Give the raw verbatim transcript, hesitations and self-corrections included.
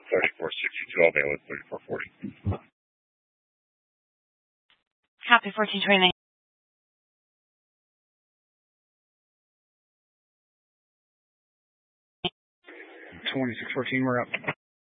thirty-four sixty-two, I'll bail at thirty-four forty. Copy, fourteen twenty-nine. twenty-six fourteen, we're up.